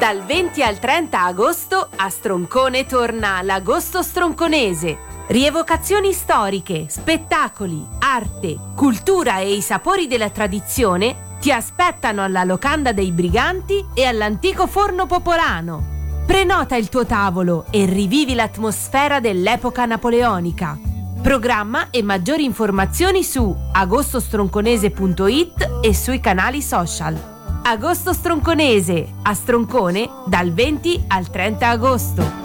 Dal 20 al 30 agosto a Stroncone torna l'Agosto Stronconese. Rievocazioni storiche, spettacoli, arte, cultura e i sapori della tradizione ti aspettano alla Locanda dei Briganti e all'antico Forno Popolano. Prenota il tuo tavolo e rivivi l'atmosfera dell'epoca napoleonica. Programma e maggiori informazioni su agostostronconese.it e sui canali social. Agosto Stronconese, a Stroncone, dal 20 al 30 agosto.